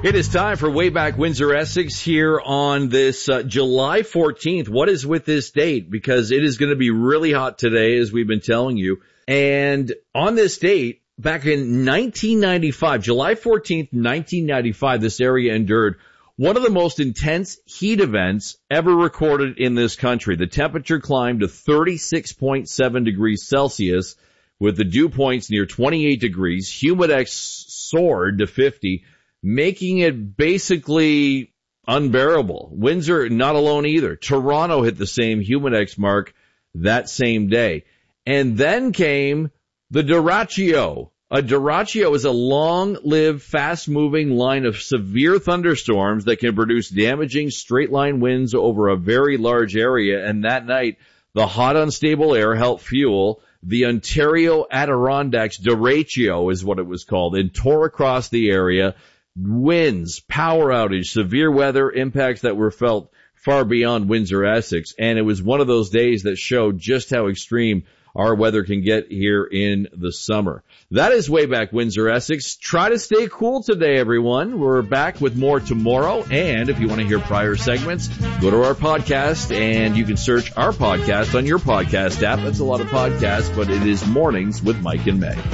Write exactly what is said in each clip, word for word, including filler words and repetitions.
It is time for Way Back Windsor Essex here on this uh, July fourteenth. What is with this date? Because it is going to be really hot today, as we've been telling you. And on this date, back in nineteen ninety-five, July fourteenth, nineteen ninety-five, this area endured one of the most intense heat events ever recorded in this country. The temperature climbed to thirty-six point seven degrees Celsius, with the dew points near twenty-eight degrees. Humidex soared to fifty, making it basically unbearable. Windsor, not alone either. Toronto hit the same Humidex mark that same day. And then came the derecho. A derecho is a long-lived, fast-moving line of severe thunderstorms that can produce damaging straight-line winds over a very large area. And that night, the hot, unstable air helped fuel the Ontario Adirondacks. Derecho is what it was called, and tore across the area. Winds, power outage, severe weather impacts that were felt far beyond Windsor, Essex. And it was one of those days that showed just how extreme our weather can get here in the summer. That is Way Back Windsor, Essex. Try to stay cool today, everyone. We're back with more tomorrow. And if you want to hear prior segments, go to our podcast, and you can search our podcast on your podcast app. That's a lot of podcasts, but it is Mornings with Mike and Meg.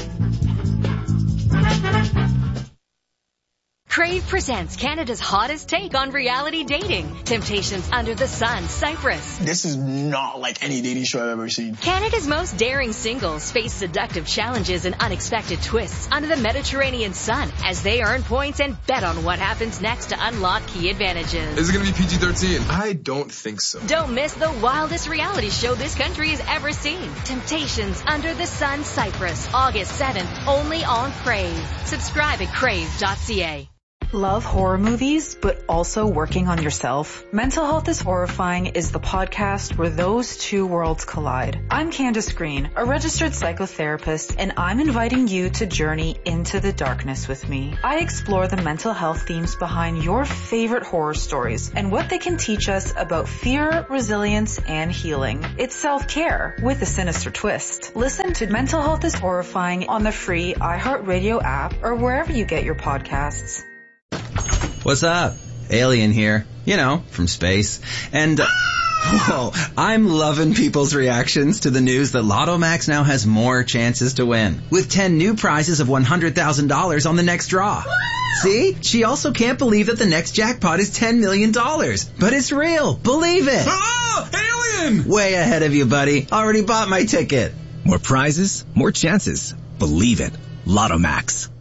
Crave presents Canada's hottest take on reality dating. Temptations Under the Sun, Cyprus. This is not like any dating show I've ever seen. Canada's most daring singles face seductive challenges and unexpected twists under the Mediterranean sun as they earn points and bet on what happens next to unlock key advantages. Is it going to be P G thirteen? I don't think so. Don't miss the wildest reality show this country has ever seen. Temptations Under the Sun, Cyprus, August seventh, only on Crave. Subscribe at crave dot c a. Love horror movies, but also working on yourself? Mental Health is Horrifying is the podcast where those two worlds collide. I'm Candace Green, a registered psychotherapist, and I'm inviting you to journey into the darkness with me. I explore the mental health themes behind your favorite horror stories and what they can teach us about fear, resilience, and healing. It's self-care with a sinister twist. Listen to Mental Health is Horrifying on the free iHeartRadio app or wherever you get your podcasts. What's up? Alien here. You know, from space. And, uh, whoa, I'm loving people's reactions to the news that Lotto Max now has more chances to win, with ten new prizes of one hundred thousand dollars on the next draw. See? She also can't believe that the next jackpot is ten million dollars. But it's real. Believe it. Oh, alien! Way ahead of you, buddy. Already bought my ticket. More prizes, more chances. Believe it. Lotto Max.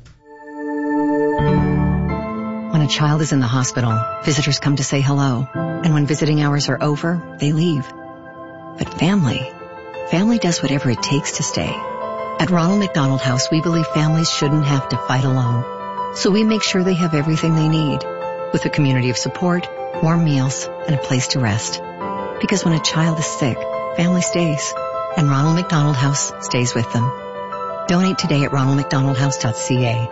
When a child is in the hospital, visitors come to say hello. And when visiting hours are over, they leave. But family, family does whatever it takes to stay. At Ronald McDonald House, we believe families shouldn't have to fight alone. So we make sure they have everything they need, with a community of support, warm meals, and a place to rest. Because when a child is sick, family stays. And Ronald McDonald House stays with them. Donate today at ronald mcdonald house dot c a.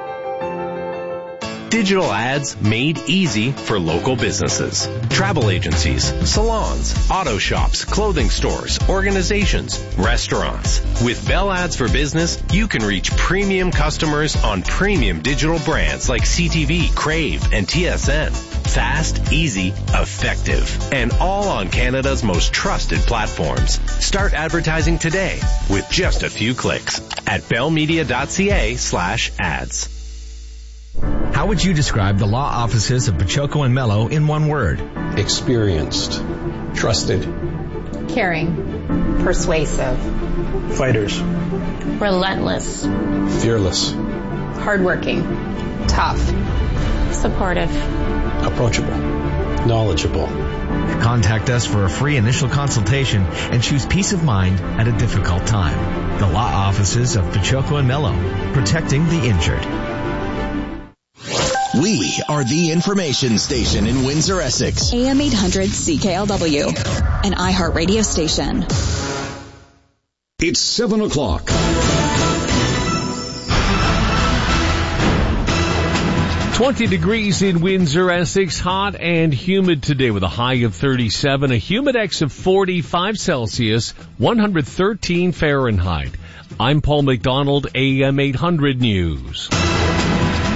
Digital ads made easy for local businesses. Travel agencies, salons, auto shops, clothing stores, organizations, restaurants. With Bell Ads for Business, you can reach premium customers on premium digital brands like C T V, Crave, and T S N. Fast, easy, effective, and all on Canada's most trusted platforms. Start advertising today with just a few clicks at bell media dot c a slash ads. How would you describe the law offices of Pachoco and Mello in one word? Experienced, trusted, caring, persuasive, fighters, relentless, fearless, hardworking, tough, supportive, approachable, knowledgeable. Contact us for a free initial consultation and choose peace of mind at a difficult time. The law offices of Pachoco and Mello, protecting the injured. We are the information station in Windsor, Essex. A M eight hundred C K L W, an iHeart radio station. It's seven o'clock. twenty degrees in Windsor, Essex, hot and humid today with a high of thirty-seven, a humidex of forty-five Celsius, one hundred thirteen Fahrenheit. I'm Paul McDonald, A M eight hundred News.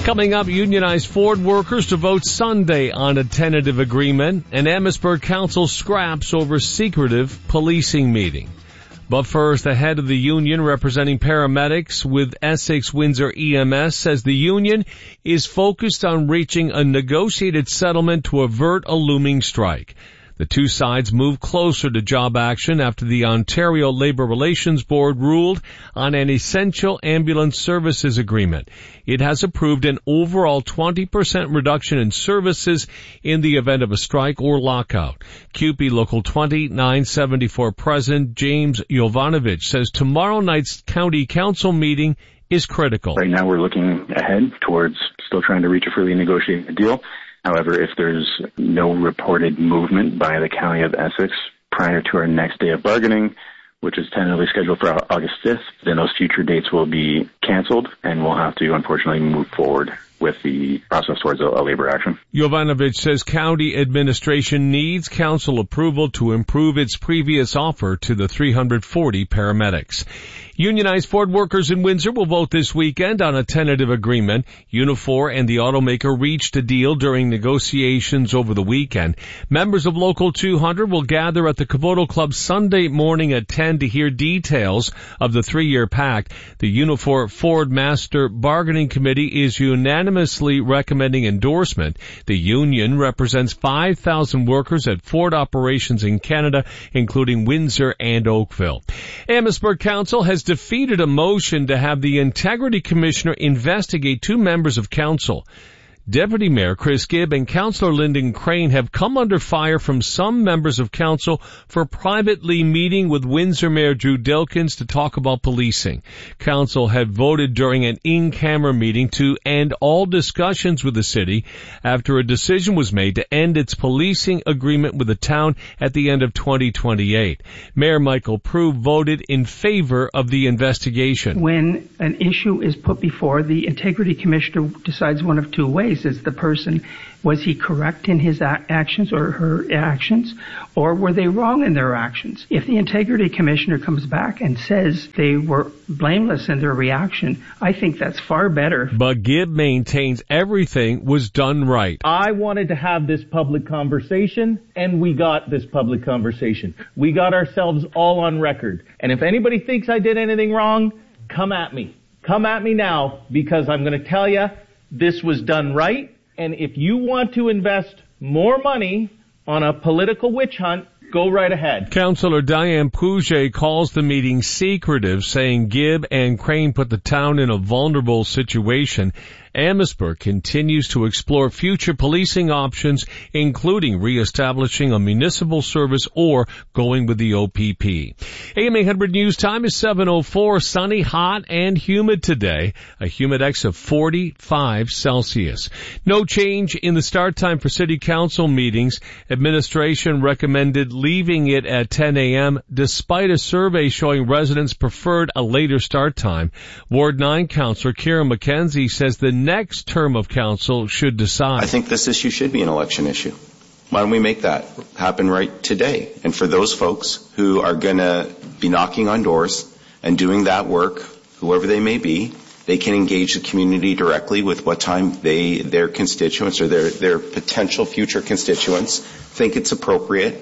Coming up, unionized Ford workers to vote Sunday on a tentative agreement, and Amherstburg Council scraps over secretive policing meeting. But first, the head of the union representing paramedics with Essex Windsor E M S says the union is focused on reaching a negotiated settlement to avert a looming strike. The two sides moved closer to job action after the Ontario Labour Relations Board ruled on an essential ambulance services agreement. It has approved an overall twenty percent reduction in services in the event of a strike or lockout. C U P E Local twenty nine seventy-four President James Jovanovic says tomorrow night's County Council meeting is critical. Right now we're looking ahead towards still trying to reach a freely negotiated deal. However, if there's no reported movement by the County of Essex prior to our next day of bargaining, which is tentatively scheduled for August fifth, then those future dates will be canceled and we'll have to unfortunately move forward with the process towards a, a labor action. Jovanovic says county administration needs council approval to improve its previous offer to the three hundred forty paramedics. Unionized Ford workers in Windsor will vote this weekend on a tentative agreement. Unifor and the automaker reached a deal during negotiations over the weekend. Members of Local two hundred will gather at the Caboto Club Sunday morning at ten to hear details of the three-year pact. The Unifor Ford Master Bargaining Committee is unanimously recommending endorsement. The union represents five thousand workers at Ford operations in Canada, including Windsor and Oakville. Amherstburg Council has defeated a motion to have the Integrity Commissioner investigate two members of council. Deputy Mayor Chris Gibb and Councillor Lyndon Crane have come under fire from some members of council for privately meeting with Windsor Mayor Drew Dilkins to talk about policing. Council had voted during an in-camera meeting to end all discussions with the city after a decision was made to end its policing agreement with the town at the end of twenty twenty-eight. Mayor Michael Prue voted in favor of the investigation. When an issue is put before, the Integrity Commissioner decides one of two ways. Is the person, was he correct in his a- actions or her actions, or were they wrong in their actions? If the Integrity Commissioner comes back and says they were blameless in their reaction, I think that's far better. But Gibb maintains everything was done right. I wanted to have this public conversation, and we got this public conversation. We got ourselves all on record. And if anybody thinks I did anything wrong, come at me. Come at me now, because I'm going to tell you, this was done right, and if you want to invest more money on a political witch hunt, go right ahead. Councillor Diane Pouget calls the meeting secretive, saying Gibb and Crane put the town in a vulnerable situation. Amherstburg continues to explore future policing options, including reestablishing a municipal service or going with the O P P. A M eight hundred News Time is seven oh four, sunny, hot, and humid today. A humidex of forty-five Celsius. No change in the start time for city council meetings. Administration recommended leaving it at ten a.m. despite a survey showing residents preferred a later start time. Ward nine Councillor Kieran McKenzie says the next term of council should decide. I think this issue should be an election issue. Why don't we make that happen right today? And for those folks who are going to be knocking on doors and doing that work, whoever they may be, they can engage the community directly with what time they, their constituents or their, their potential future constituents think it's appropriate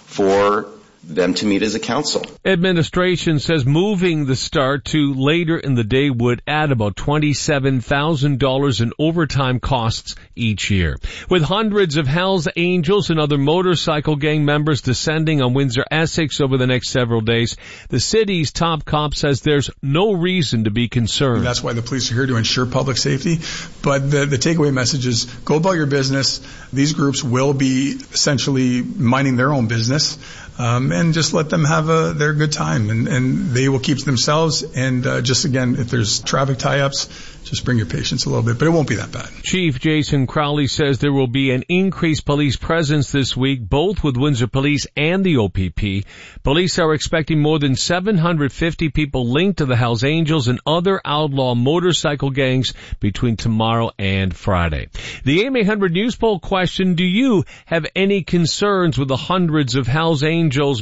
for them to meet as a council. Administration says moving the start to later in the day would add about twenty-seven thousand dollars in overtime costs each year. With hundreds of Hells Angels and other motorcycle gang members descending on Windsor Essex over the next several days, the city's top cop says there's no reason to be concerned. That's why the police are here, to ensure public safety. But the, the takeaway message is go about your business. These groups will be essentially minding their own business. Um, and just let them have a, their good time, and, and they will keep to themselves. And uh, just again, if there's traffic tie-ups, just bring your patience a little bit, but it won't be that bad. Chief Jason Crowley says there will be an increased police presence this week, both with Windsor Police and the O P P. Police are expecting more than seven hundred fifty people linked to the Hells Angels and other outlaw motorcycle gangs between tomorrow and Friday. The A M eight hundred News Poll question, do you have any concerns with the hundreds of Hells Angels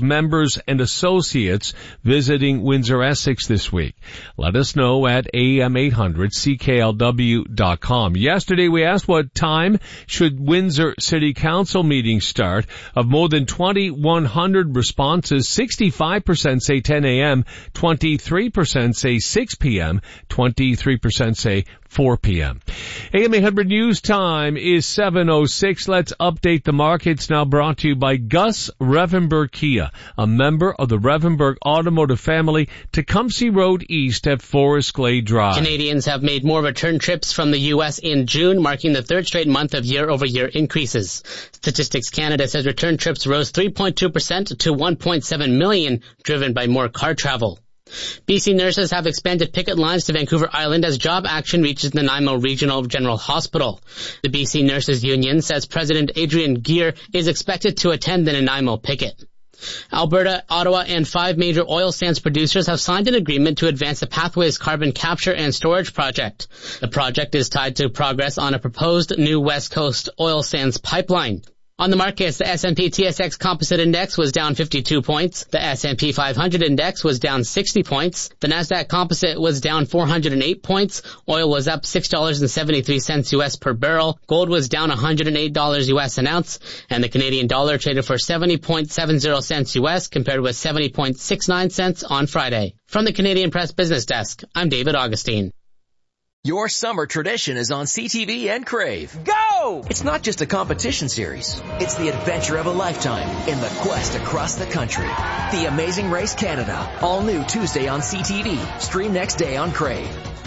members and associates visiting Windsor Essex this week. Let us know at A M eight hundred C K L W dot com. Yesterday we asked what time should Windsor City Council meetings start. Of more than twenty-one hundred responses, sixty-five percent say ten a.m., twenty-three percent say six p.m., twenty-three percent say four p.m. A M eight hundred News Time is seven oh six. Let's update the markets, now brought to you by Gus Revenberg Kia, a member of the Revenberg Automotive family, Tecumseh Road East at Forest Glade Drive. Canadians have made more return trips from the U S in June, marking the third straight month of year-over-year increases. Statistics Canada says return trips rose three point two percent to one point seven million, driven by more car travel. B C nurses have expanded picket lines to Vancouver Island as job action reaches Nanaimo Regional General Hospital. The B C Nurses Union says President Adrian Gear is expected to attend the Nanaimo picket. Alberta, Ottawa, and five major oil sands producers have signed an agreement to advance the Pathways carbon capture and storage project. The project is tied to progress on a proposed new West Coast oil sands pipeline. On the markets, the S and P T S X Composite Index was down fifty-two points. The S and P five hundred Index was down sixty points. The Nasdaq Composite was down four hundred eight points. Oil was up six dollars and seventy-three cents U S per barrel. Gold was down one hundred eight dollars U S an ounce. And the Canadian dollar traded for seventy point seven zero cents U S compared with seventy point six nine cents on Friday. From the Canadian Press Business Desk, I'm David Augustine. Your summer tradition is on C T V and Crave. Go! It's not just a competition series. It's the adventure of a lifetime in the quest across the country. The Amazing Race Canada. All new Tuesday on C T V. Stream next day on Crave.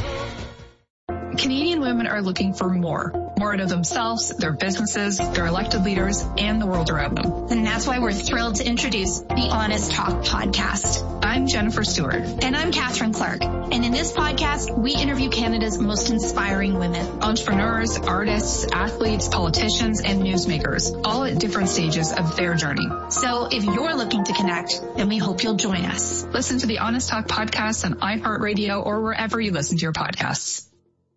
Canadian women are looking for more. More out of themselves, their businesses, their elected leaders, and the world around them. And that's why we're thrilled to introduce the Honest Talk podcast. I'm Jennifer Stewart. And I'm Catherine Clark. And in this podcast, we interview Canada's most inspiring women. Entrepreneurs, artists, athletes, politicians, and newsmakers, all at different stages of their journey. So if you're looking to connect, then we hope you'll join us. Listen to the Honest Talk podcast on iHeartRadio or wherever you listen to your podcasts.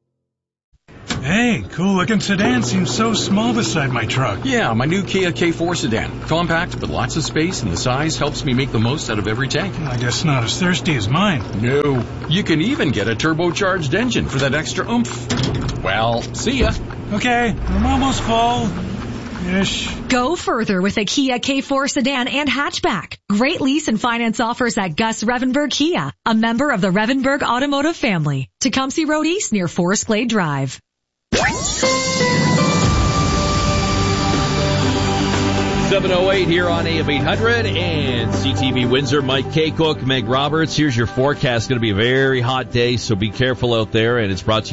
Hey, cool-looking sedan seems so small beside my truck. Yeah, my new Kia K four sedan. Compact with lots of space, and the size helps me make the most out of every tank. I guess not as thirsty as mine. No. You can even get a turbocharged engine for that extra oomph. Well, see ya. Okay, I'm almost full. Ish. Go further with a Kia K four sedan and hatchback. Great lease and finance offers at Gus Revenberg Kia, a member of the Revenberg Automotive family. Tecumseh Road East near Forest Glade Drive. seven oh eight here on A M eight hundred and C T V Windsor. Mike K. Cook, Meg Roberts. Here's your forecast. It's going to be a very hot day, so be careful out there. And it's brought to you